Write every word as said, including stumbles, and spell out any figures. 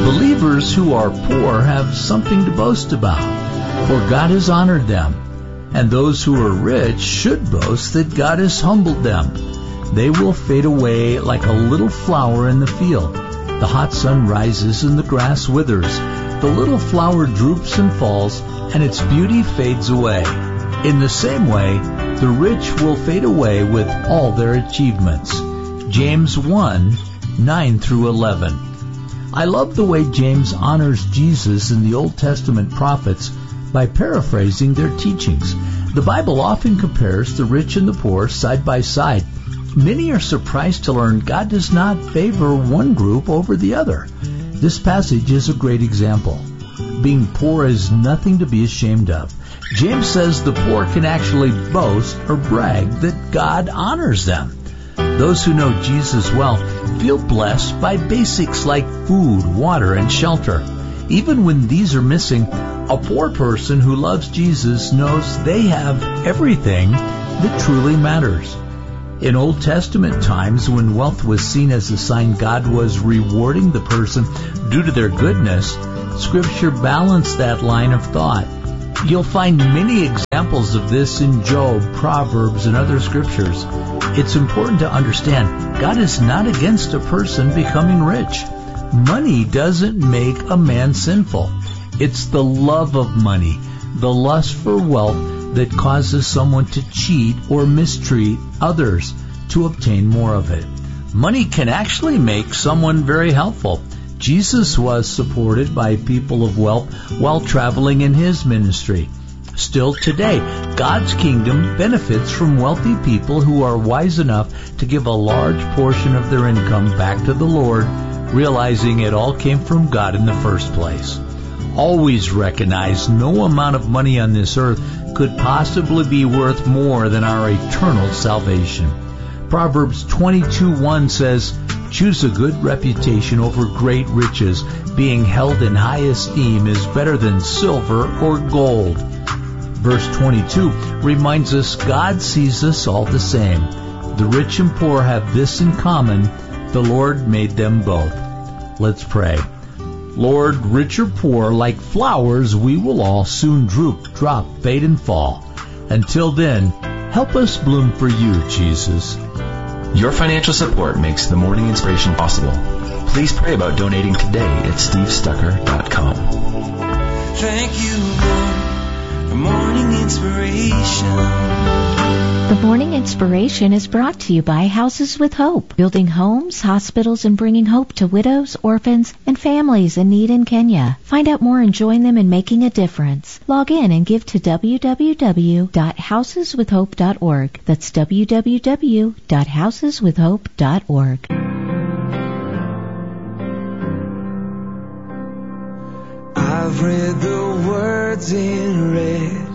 Believers who are poor have something to boast about, for God has honored them. And those who are rich should boast that God has humbled them. They will fade away like a little flower in the field. The hot sun rises and the grass withers. The little flower droops and falls, and its beauty fades away. In the same way, the rich will fade away with all their achievements. James one, nine through eleven. I love the way James honors Jesus and the Old Testament prophets by paraphrasing their teachings. The Bible often compares the rich and the poor side by side. Many are surprised to learn God does not favor one group over the other. This passage is a great example. Being poor is nothing to be ashamed of. James says the poor can actually boast or brag that God honors them. Those who know Jesus well feel blessed by basics like food, water, and shelter. Even when these are missing, a poor person who loves Jesus knows they have everything that truly matters. In Old Testament times, when wealth was seen as a sign God was rewarding the person due to their goodness, Scripture balanced that line of thought. You'll find many examples of this in Job, Proverbs, and other scriptures. It's important to understand God is not against a person becoming rich. Money doesn't make a man sinful. It's the love of money, the lust for wealth, that causes someone to cheat or mistreat others to obtain more of it. Money can actually make someone very helpful. Jesus was supported by people of wealth while traveling in his ministry. Still today, God's kingdom benefits from wealthy people who are wise enough to give a large portion of their income back to the Lord, realizing it all came from God in the first place. Always recognize no amount of money on this earth could possibly be worth more than our eternal salvation. Proverbs twenty-two one says, "Choose a good reputation over great riches. Being held in high esteem is better than silver or gold." Verse twenty-two reminds us God sees us all the same. The rich and poor have this in common: the Lord made them both. Let's pray. Lord, rich or poor, like flowers, we will all soon droop, drop, fade, and fall. Until then, help us bloom for you, Jesus. Your financial support makes the Morning Inspiration possible. Please pray about donating today at steve stucker dot com. Thank you, Lord, for Morning Inspiration. The Morning Inspiration is brought to you by Houses with Hope, building homes, hospitals, and bringing hope to widows, orphans, and families in need in Kenya. Find out more and join them in making a difference. Log in and give to w w w dot houses with hope dot org. That's w w w dot houses with hope dot org. I've read the words in red